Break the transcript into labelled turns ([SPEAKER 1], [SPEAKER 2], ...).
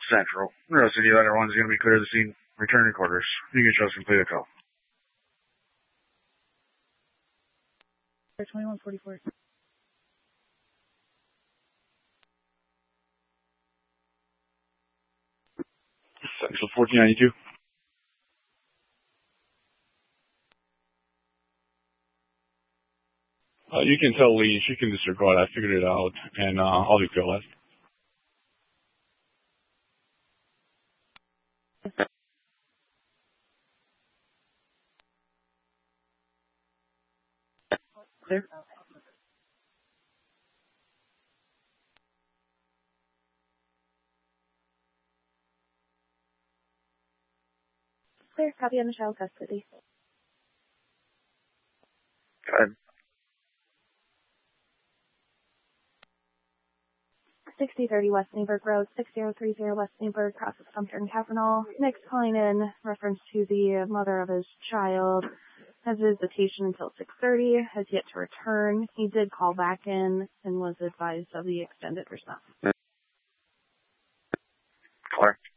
[SPEAKER 1] Central. The rest of the other ones are going to be clear of the scene. Return your quarters. You can trust complete the call.
[SPEAKER 2] 2144.
[SPEAKER 1] Central 1492. You can tell Lee she can disregard. I figured it out, and I'll be left.
[SPEAKER 2] Clear.
[SPEAKER 3] Clear. Copy on the child custody.
[SPEAKER 1] Go ahead.
[SPEAKER 3] 6030 West Newburgh Road, 6030 West Newburgh, crosses Sumter and Cavernall. Nick's calling in reference to the mother of his child. Has visitation until 6:30, has yet to return. He did call back in and was advised of the extended response.
[SPEAKER 1] Clear.